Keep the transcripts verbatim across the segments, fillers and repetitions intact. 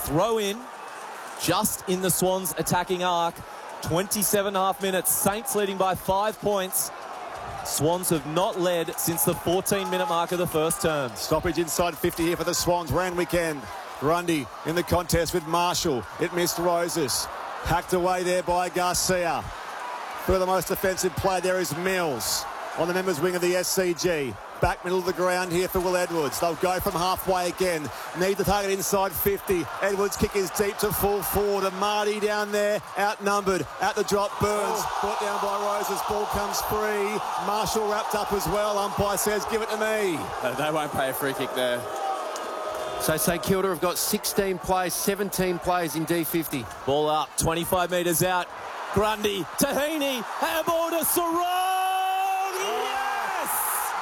throw in just in the Swans' attacking arc. twenty-seven and a half minutes. Saints leading by five points. Swans have not led since the fourteen minute mark of the first term. Stoppage inside fifty here for the Swans. Round weekend. Grundy in the contest with Marshall. It missed Roses. Hacked away there by Garcia. For the most offensive play there is Mills on the members' wing of the S C G. Back middle of the ground here for Will Edwards. They'll go from halfway again. Need the target inside fifty. Edwards' kick is deep to full forward. And Marty down there, outnumbered. At the drop, Burns. Brought down by Roses. Ball comes free. Marshall wrapped up as well. Umpire says, give it to me. Uh, they won't pay a free kick there. So St Kilda have got sixteen plays, seventeen plays in D fifty. Ball up, twenty-five metres out. Grundy, Tahini, handball to Sarong! Yes!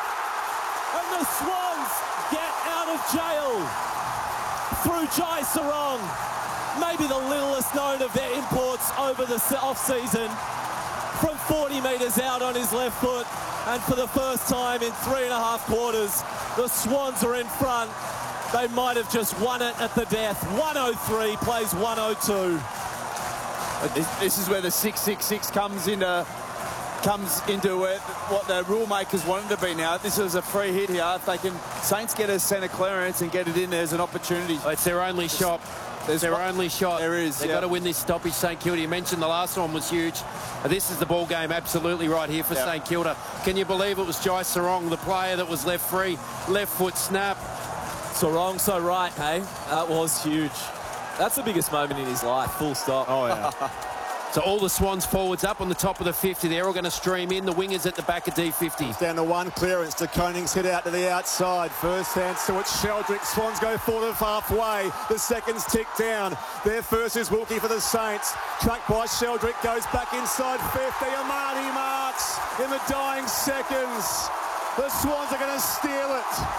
And the Swans get out of jail through Jai Sarong. Maybe the littlest known of their imports over the off-season. From forty metres out on his left foot. And for the first time in three and a half quarters, the Swans are in front. They might have just won it at the death. one oh three plays one oh two. This, this is where the six six six comes into comes into where, what the rule makers wanted to be now. This is a free hit here. If they can, Saints get a centre clearance and get it in, there's an opportunity. It's their only shot. There's their only shot. There is. They've yeah. got to win this stoppage, St Kilda. You mentioned the last one was huge. This is the ball game absolutely right here for yep. St Kilda. Can you believe it was Jai Sarong, the player that was left free, left foot snap. Sarong so right, hey? That was huge. That's the biggest moment in his life, full stop. Oh, yeah. So all the Swans forwards up on the top of the fifty. They're all going to stream in. The wingers at the back of D fifty. It's down to one clearance to Konings, hit out to the outside. First hand to it, Sheldrick. Swans go forward of halfway. The seconds tick down. Their first is Wilkie for the Saints. Tracked by Sheldrick, goes back inside fifty. Amati marks in the dying seconds. The Swans are going to steal it.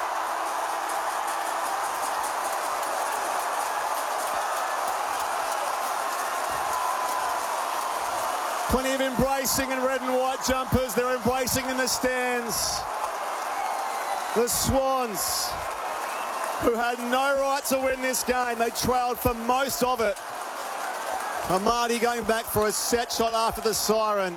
Plenty of embracing in red and white jumpers. They're embracing in the stands. The Swans, who had no right to win this game, they trailed for most of it. Amati going back for a set shot after the siren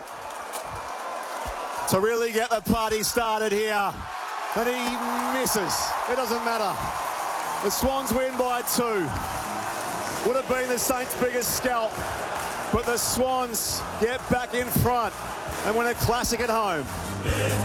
to really get the party started here. And he misses. It doesn't matter. The Swans win by two. Would have been the Saints' biggest scalp. But the Swans get back in front and win a classic at home.